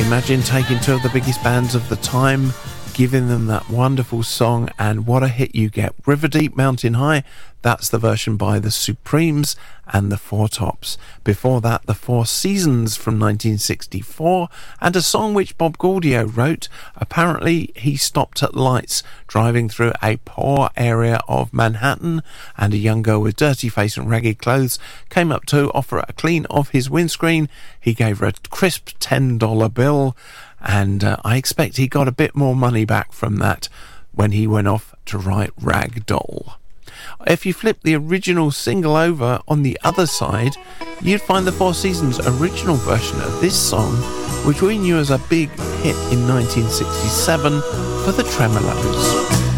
Imagine taking two of the biggest bands of the time, giving them that wonderful song, and what a hit you get. River Deep, Mountain High, that's the version by the Supremes and the Four Tops. Before that, the Four Seasons from 1964, and a song which Bob Gaudio wrote. Apparently, he stopped at lights driving through a poor area of Manhattan, and a young girl with dirty face and ragged clothes came up to offer a clean of his windscreen. He gave her a crisp $10 bill, and I expect he got a bit more money back from that when he went off to write Rag Doll. If you flip the original single over on the other side, you'd find the Four Seasons original version of this song, which we knew as a big hit in 1967 for the Tremeloes.